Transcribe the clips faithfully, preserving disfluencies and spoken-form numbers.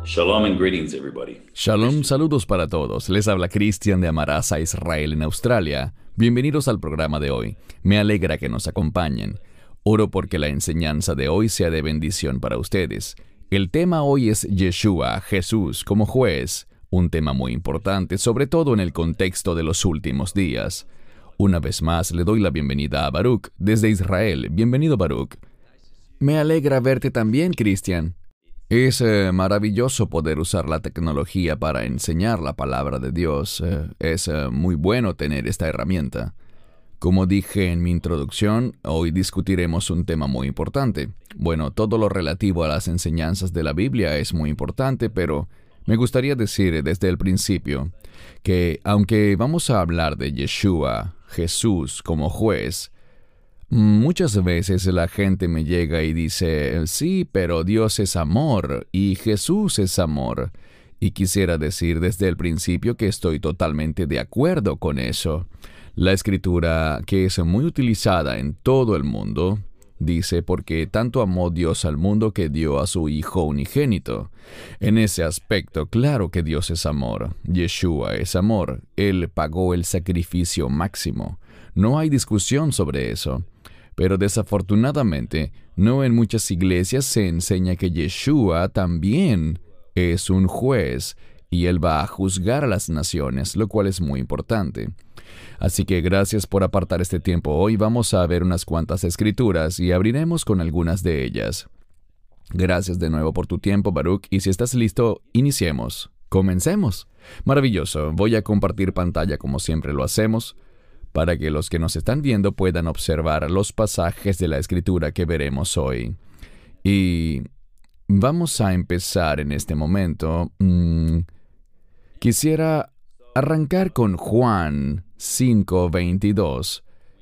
Shalom and greetings, everybody. Shalom, saludos para todos. Les habla Cristian de Amarás a Israel en Australia. Bienvenidos al programa de hoy. Me alegra que nos acompañen. Oro porque la enseñanza de hoy sea de bendición para ustedes. El tema hoy es Yeshua, Jesús, como juez. Un tema muy importante, sobre todo en el contexto de los últimos días. Una vez más, le doy la bienvenida a Baruch, desde Israel. Bienvenido, Baruch. Me alegra verte también, Cristian. Es eh, maravilloso poder usar la tecnología para enseñar la palabra de Dios. Eh, es eh, muy bueno tener esta herramienta. Como dije en mi introducción, hoy discutiremos un tema muy importante. Bueno, todo lo relativo a las enseñanzas de la Biblia es muy importante, pero me gustaría decir desde el principio que aunque vamos a hablar de Yeshua, Jesús, como juez, muchas veces la gente me llega y dice, sí, pero Dios es amor y Jesús es amor. Y quisiera decir desde el principio que estoy totalmente de acuerdo con eso. La escritura, que es muy utilizada en todo el mundo, dice, porque tanto amó Dios al mundo que dio a su Hijo unigénito. En ese aspecto, claro que Dios es amor. Yeshua es amor. Él pagó el sacrificio máximo. No hay discusión sobre eso. Pero desafortunadamente, no en muchas iglesias se enseña que Yeshua también es un juez y Él va a juzgar a las naciones, lo cual es muy importante. Así que gracias por apartar este tiempo. Hoy vamos a ver unas cuantas escrituras y abriremos con algunas de ellas. Gracias de nuevo por tu tiempo, Baruch, y si estás listo, iniciemos. Comencemos. Maravilloso. Voy a compartir pantalla como siempre lo hacemos, para que los que nos están viendo puedan observar los pasajes de la Escritura que veremos hoy. Y vamos a empezar en este momento. Mm, quisiera arrancar con Juan cinco veintidós.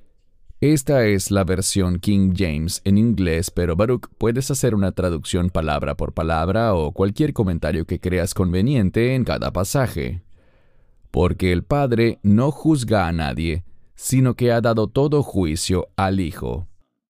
Esta es la versión King James en inglés, pero Baruch, puedes hacer una traducción palabra por palabra o cualquier comentario que creas conveniente en cada pasaje. Porque el Padre no juzga a nadie, sino que ha dado todo juicio al Hijo.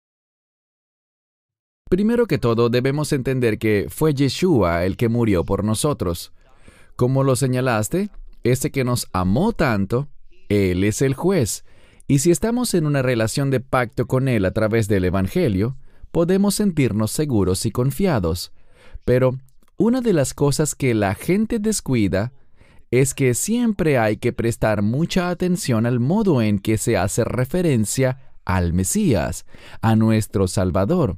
Primero que todo, debemos entender que fue Yeshua el que murió por nosotros. Como lo señalaste, ese que nos amó tanto, Él es el juez. Y si estamos en una relación de pacto con Él a través del Evangelio, podemos sentirnos seguros y confiados. Pero una de las cosas que la gente descuida es que siempre hay que prestar mucha atención al modo en que se hace referencia al Mesías, a nuestro Salvador.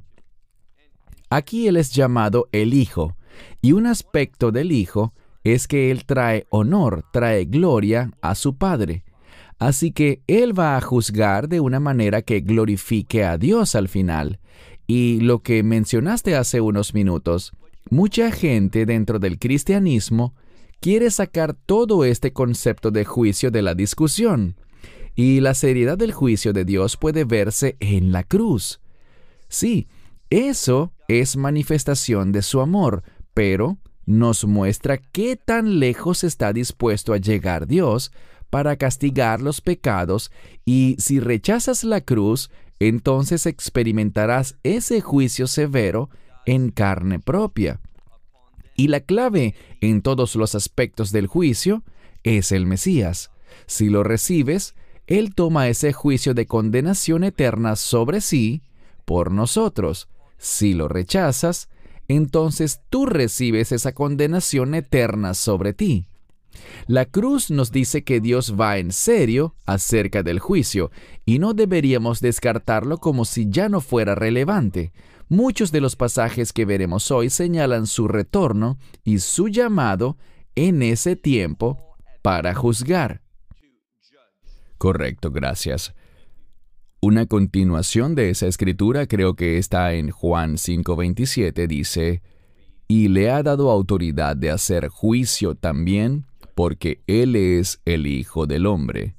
Aquí Él es llamado el Hijo, y un aspecto del Hijo es que Él trae honor, trae gloria a su Padre. Así que Él va a juzgar de una manera que glorifique a Dios al final. Y lo que mencionaste hace unos minutos, mucha gente dentro del cristianismo quiere sacar todo este concepto de juicio de la discusión. Y la seriedad del juicio de Dios puede verse en la cruz. Sí, eso es manifestación de su amor, pero nos muestra qué tan lejos está dispuesto a llegar Dios para castigar los pecados, y si rechazas la cruz, entonces experimentarás ese juicio severo en carne propia. Y la clave en todos los aspectos del juicio es el Mesías. Si lo recibes, Él toma ese juicio de condenación eterna sobre sí por nosotros. Si lo rechazas, entonces tú recibes esa condenación eterna sobre ti. La cruz nos dice que Dios va en serio acerca del juicio, y no deberíamos descartarlo como si ya no fuera relevante. Muchos de los pasajes que veremos hoy señalan su retorno y su llamado en ese tiempo para juzgar. Correcto, gracias. Una continuación de esa escritura creo que está en Juan cinco veintisiete, dice, y le ha dado autoridad de hacer juicio también, porque Él es el Hijo del Hombre.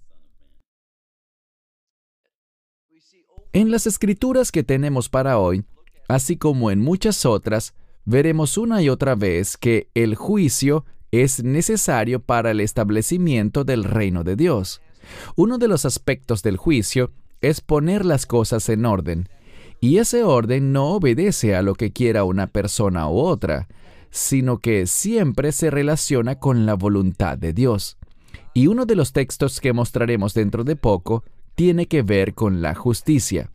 En las escrituras que tenemos para hoy, así como en muchas otras, veremos una y otra vez que el juicio es necesario para el establecimiento del reino de Dios. Uno de los aspectos del juicio es poner las cosas en orden, y ese orden no obedece a lo que quiera una persona u otra, sino que siempre se relaciona con la voluntad de Dios. Y uno de los textos que mostraremos dentro de poco tiene que ver con la justicia.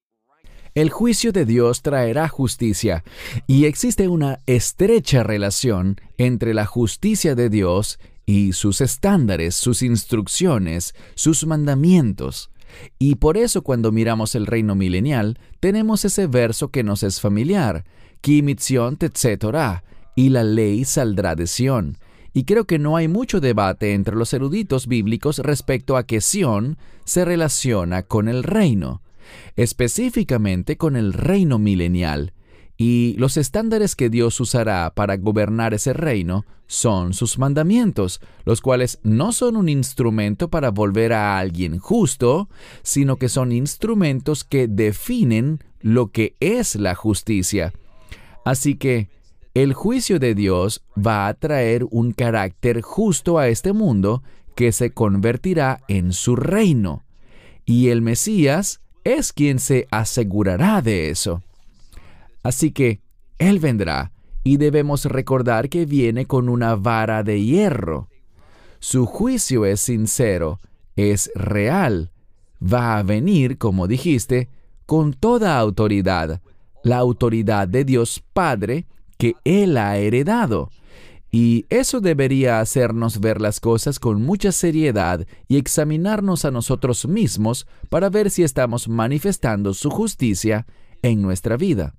El juicio de Dios traerá justicia, y existe una estrecha relación entre la justicia de Dios y sus estándares, sus instrucciones, sus mandamientos. Y por eso cuando miramos el reino milenial, tenemos ese verso que nos es familiar, Ki mitzion tetzeh Torah, y la ley saldrá de Sión. Y creo que no hay mucho debate entre los eruditos bíblicos respecto a que Sión se relaciona con el reino, específicamente con el reino milenial, y los estándares que Dios usará para gobernar ese reino son sus mandamientos, los cuales no son un instrumento para volver a alguien justo, sino que son instrumentos que definen lo que es la justicia. Así que el juicio de Dios va a traer un carácter justo a este mundo que se convertirá en su reino, y el Mesías es quien se asegurará de eso. Así que Él vendrá, y debemos recordar que viene con una vara de hierro. Su juicio es sincero, es real. Va a venir, como dijiste, con toda autoridad, la autoridad de Dios Padre que Él ha heredado. Y eso debería hacernos ver las cosas con mucha seriedad y examinarnos a nosotros mismos para ver si estamos manifestando su justicia en nuestra vida.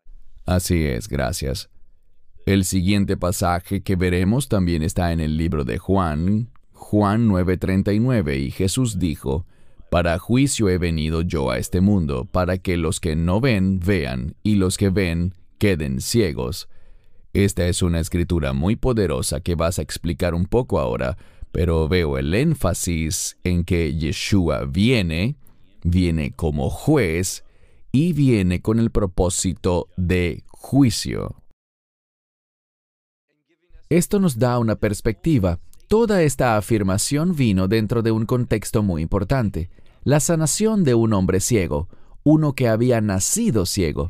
Así es, gracias. El siguiente pasaje que veremos también está en el libro de Juan, Juan nueve treinta y nueve, y Jesús dijo: «Para juicio he venido yo a este mundo, para que los que no ven, vean, y los que ven, queden ciegos». Esta es una escritura muy poderosa que vas a explicar un poco ahora, pero veo el énfasis en que Yeshua viene, viene como juez, y viene con el propósito de juicio. Esto nos da una perspectiva. Toda esta afirmación vino dentro de un contexto muy importante: la sanación de un hombre ciego, uno que había nacido ciego.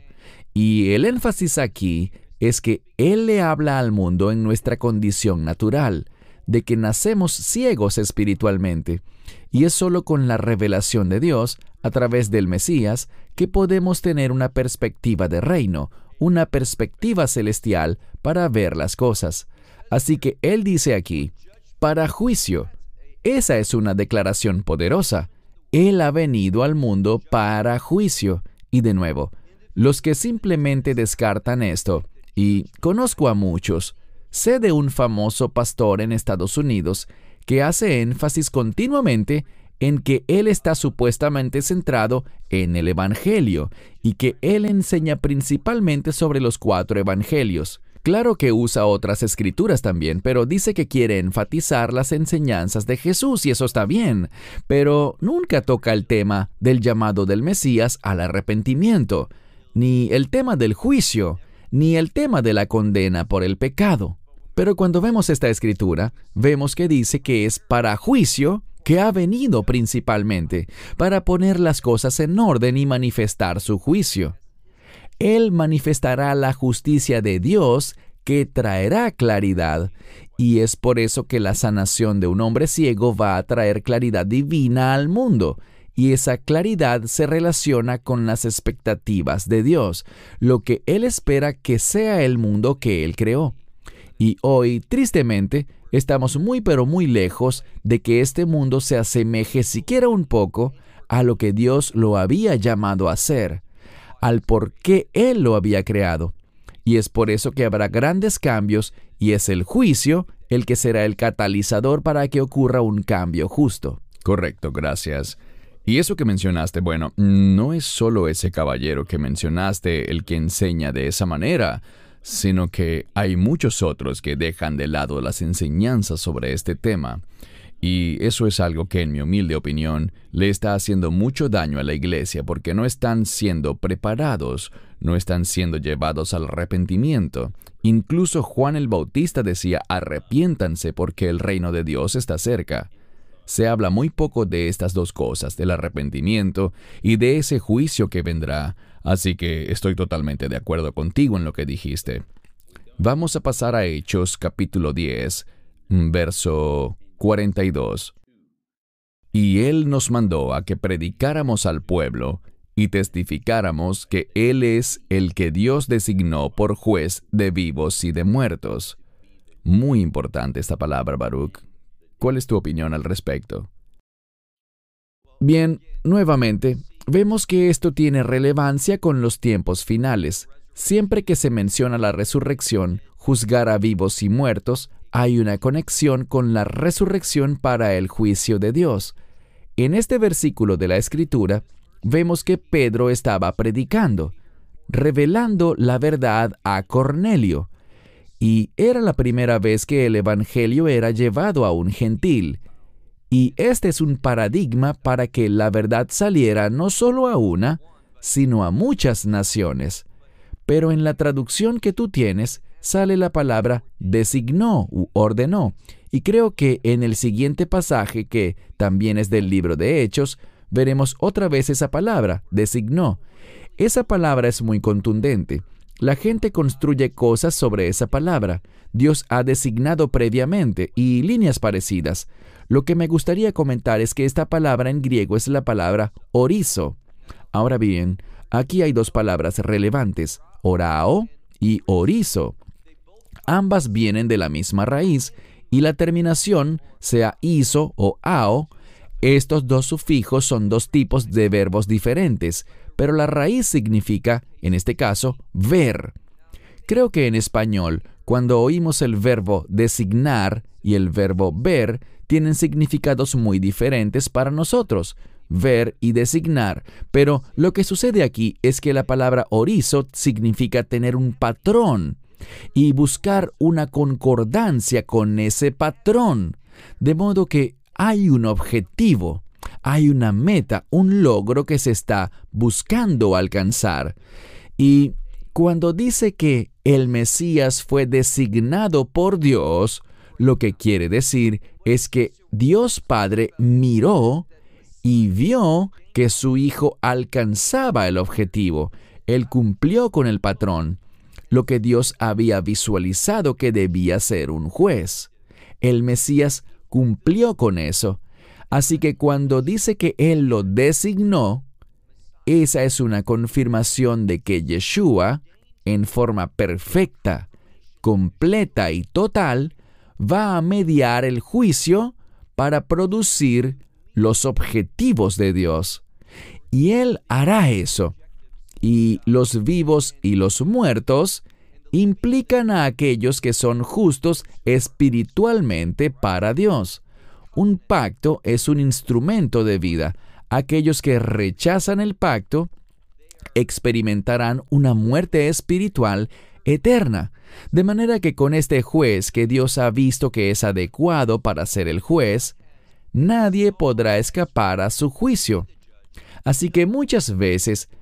Y el énfasis aquí es que Él le habla al mundo en nuestra condición natural, de que nacemos ciegos espiritualmente. Y es solo con la revelación de Dios, a través del Mesías, que podemos tener una perspectiva de reino, una perspectiva celestial para ver las cosas. Así que Él dice aquí, para juicio. Esa es una declaración poderosa. Él ha venido al mundo para juicio. Y de nuevo, los que simplemente descartan esto, y conozco a muchos, sé de un famoso pastor en Estados Unidos que hace énfasis continuamente en que él está supuestamente centrado en el Evangelio y que él enseña principalmente sobre los cuatro Evangelios. Claro que usa otras escrituras también, pero dice que quiere enfatizar las enseñanzas de Jesús, y eso está bien, pero nunca toca el tema del llamado del Mesías al arrepentimiento, ni el tema del juicio, ni el tema de la condena por el pecado. Pero cuando vemos esta escritura, vemos que dice que es para juicio que ha venido principalmente, para poner las cosas en orden y manifestar su juicio. Él manifestará la justicia de Dios que traerá claridad, y es por eso que la sanación de un hombre ciego va a traer claridad divina al mundo, y esa claridad se relaciona con las expectativas de Dios, lo que Él espera que sea el mundo que Él creó. Y hoy, tristemente, estamos muy pero muy lejos de que este mundo se asemeje siquiera un poco a lo que Dios lo había llamado a ser, al por qué Él lo había creado. Y es por eso que habrá grandes cambios, y es el juicio el que será el catalizador para que ocurra un cambio justo. Correcto, gracias. Y eso que mencionaste, bueno, no es solo ese caballero que mencionaste el que enseña de esa manera, sino que hay muchos otros que dejan de lado las enseñanzas sobre este tema. Y eso es algo que, en mi humilde opinión, le está haciendo mucho daño a la iglesia porque no están siendo preparados, no están siendo llevados al arrepentimiento. Incluso Juan el Bautista decía: arrepiéntanse porque el reino de Dios está cerca. Se habla muy poco de estas dos cosas, del arrepentimiento y de ese juicio que vendrá, así que estoy totalmente de acuerdo contigo en lo que dijiste. Vamos a pasar a Hechos capítulo diez, verso cuarenta y dos. Y Él nos mandó a que predicáramos al pueblo y testificáramos que Él es el que Dios designó por juez de vivos y de muertos. Muy importante esta palabra, Baruch. ¿Cuál es tu opinión al respecto? Bien, nuevamente, vemos que esto tiene relevancia con los tiempos finales. Siempre que se menciona la resurrección, juzgar a vivos y muertos, hay una conexión con la resurrección para el juicio de Dios. En este versículo de la Escritura, vemos que Pedro estaba predicando, revelando la verdad a Cornelio. Y era la primera vez que el Evangelio era llevado a un gentil. Y este es un paradigma para que la verdad saliera no solo a una, sino a muchas naciones. Pero en la traducción que tú tienes, sale la palabra designó u ordenó. Y creo que en el siguiente pasaje, que también es del libro de Hechos, veremos otra vez esa palabra, designó. Esa palabra es muy contundente. La gente construye cosas sobre esa palabra. Dios ha designado previamente y líneas parecidas. Lo que me gustaría comentar es que esta palabra en griego es la palabra orizo. Ahora bien, aquí hay dos palabras relevantes, orao y orizo. Ambas vienen de la misma raíz y la terminación, sea iso o ao, estos dos sufijos son dos tipos de verbos diferentes, pero la raíz significa, en este caso, ver. Creo que en español, cuando oímos el verbo designar y el verbo ver, tienen significados muy diferentes para nosotros, ver y designar, pero lo que sucede aquí es que la palabra orizo significa tener un patrón y buscar una concordancia con ese patrón, de modo que hay un objetivo, hay una meta, un logro que se está buscando alcanzar. Y cuando dice que el Mesías fue designado por Dios, lo que quiere decir es que Dios Padre miró y vio que su Hijo alcanzaba el objetivo. Él cumplió con el patrón, lo que Dios había visualizado que debía ser un juez. El Mesías cumplió con eso. Así que cuando dice que Él lo designó, esa es una confirmación de que Yeshua, en forma perfecta, completa y total, va a mediar el juicio para producir los objetivos de Dios. Y Él hará eso. Y los vivos y los muertos implican a aquellos que son justos espiritualmente para Dios. Un pacto es un instrumento de vida. Aquellos que rechazan el pacto experimentarán una muerte espiritual eterna. De manera que con este juez que Dios ha visto que es adecuado para ser el juez, nadie podrá escapar a su juicio. Así que muchas veces